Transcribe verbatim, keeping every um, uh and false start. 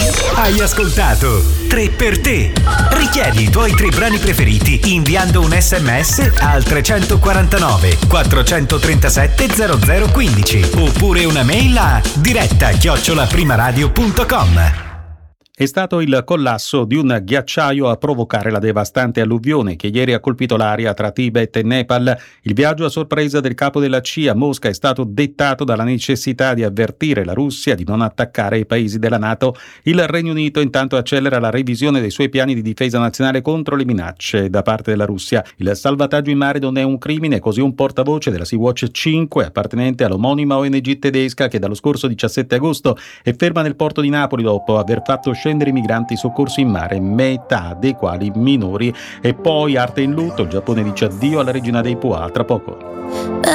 Hai ascoltato tre per te. Richiedi i tuoi tre brani preferiti inviando un sms al tre quattro nove quattro tre sette zero zero uno cinque oppure una mail a diretta chiocciola primaradio punto com. È stato il collasso di un ghiacciaio a provocare la devastante alluvione che ieri ha colpito l'area tra Tibet e Nepal. Il viaggio a sorpresa del capo della C I A a Mosca è stato dettato dalla necessità di avvertire la Russia di non attaccare i paesi della NATO. Il Regno Unito intanto accelera la revisione dei suoi piani di difesa nazionale contro le minacce da parte della Russia. Il salvataggio in mare non è un crimine, così un portavoce della Sea-Watch cinque, appartenente all'omonima O N G tedesca che dallo scorso diciassette agosto è ferma nel porto di Napoli dopo aver fatto scendere i migranti soccorsi in mare, metà dei quali minori. E poi arte in lutto, il Giappone dice addio alla regina dei Poa. Tra poco.